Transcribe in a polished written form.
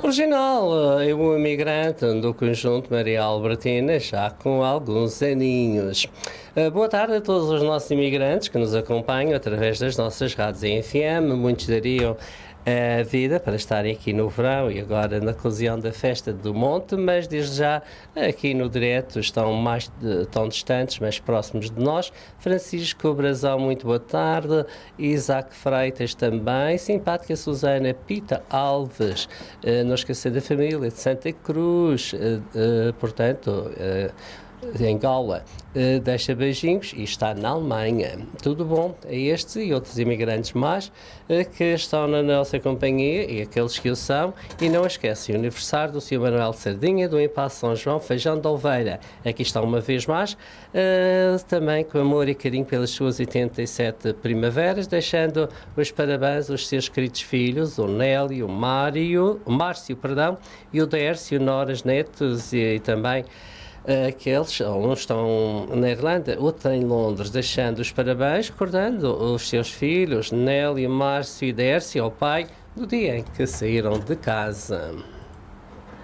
Reginal é um imigrante do conjunto Maria Albertina, já com alguns aninhos. Boa tarde a todos os nossos imigrantes que nos acompanham através das nossas rádios em FM. Muitos dariam a vida para estarem aqui no verão e agora na ocasião da festa do Monte, mas desde já aqui no direto estão tão distantes, mais próximos de nós. Francisco Brazão, muito boa tarde. Isaac Freitas também. Simpática Susana Pita Alves, não esquecer da família de Santa Cruz, portanto, em Gaula, deixa beijinhos e está na Alemanha. Tudo bom a estes e outros imigrantes mais que estão na nossa companhia e aqueles que o são. E não esquece o aniversário do Sr. Manuel Sardinha, do Impasse São João, Feijão de Oliveira. Aqui está uma vez mais, também com amor e carinho pelas suas 87 primaveras, deixando os parabéns aos seus queridos filhos, o Nélio, o Márcio, e o Dércio, Noras, netos e também aqueles, uns estão na Irlanda, outros em Londres, deixando os parabéns, recordando os seus filhos, Nélio, Márcio e Dércio, ao pai, do dia em que saíram de casa.